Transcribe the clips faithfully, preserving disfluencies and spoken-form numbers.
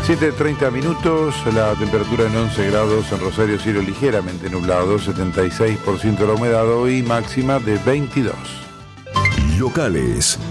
siete treinta minutos, la temperatura en once grados en Rosario, cielo ligeramente nublado, setenta y seis por ciento la humedad hoy, máxima de veintidós. Locales.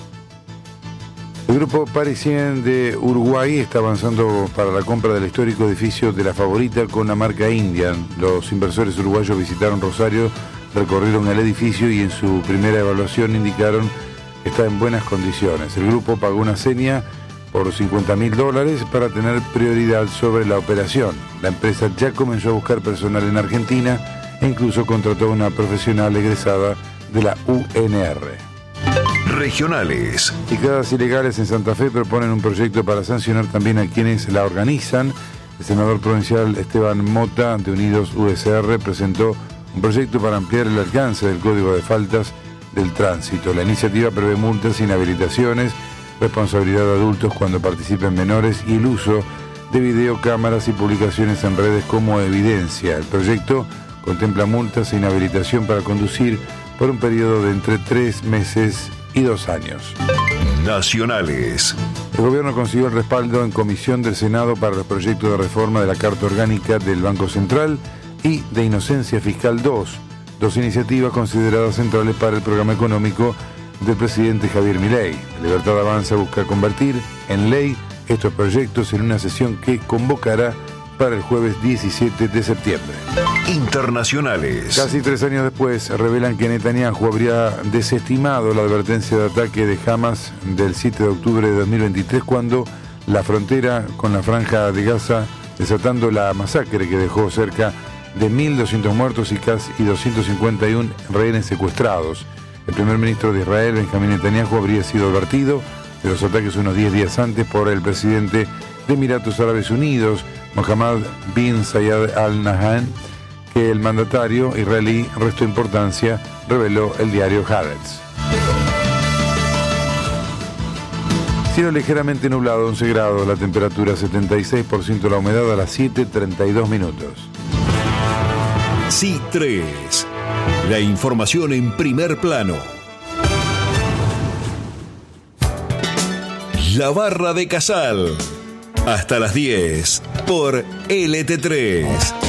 El grupo Parisien de Uruguay está avanzando para la compra del histórico edificio de La Favorita con la marca Indian. Los inversores uruguayos visitaron Rosario, recorrieron el edificio y en su primera evaluación indicaron que está en buenas condiciones. El grupo pagó una seña por cincuenta mil dólares para tener prioridad sobre la operación. La empresa ya comenzó a buscar personal en Argentina e incluso contrató a una profesional egresada de la U N R. Regionales. Picadas ilegales en Santa Fe proponen un proyecto para sancionar también a quienes la organizan. El senador provincial Esteban Mota de Unidos U S R presentó un proyecto para ampliar el alcance del Código de Faltas del Tránsito. La iniciativa prevé multas, inhabilitaciones, responsabilidad de adultos cuando participen menores y el uso de videocámaras y publicaciones en redes como evidencia. El proyecto contempla multas e inhabilitación para conducir por un periodo de entre tres meses y dos años. Nacionales. El gobierno consiguió el respaldo en comisión del Senado para los proyectos de reforma de la Carta Orgánica del Banco Central y de Inocencia Fiscal dos, dos iniciativas consideradas centrales para el programa económico del presidente Javier Milei. Libertad Avanza busca convertir en ley estos proyectos en una sesión que convocará para el jueves diecisiete de septiembre. Internacionales. Casi tres años después revelan que Netanyahu habría desestimado la advertencia de ataque de Hamas del siete de octubre de dos mil veintitrés cuando la frontera con la Franja de Gaza, desatando la masacre que dejó cerca de mil doscientos muertos y casi doscientos cincuenta y uno rehenes secuestrados. El primer ministro de Israel, Benjamín Netanyahu, habría sido advertido de los ataques unos diez días antes por el presidente de Emiratos Árabes Unidos, Mohammed bin Zayed Al Nahyan, que el mandatario israelí restó importancia, reveló el diario Haaretz. Cielo ligeramente nublado, once grados, la temperatura setenta y seis por ciento la humedad a las siete treinta y dos minutos. C tres. La información en primer plano. La Barra de Casal. Hasta las diez por L T tres.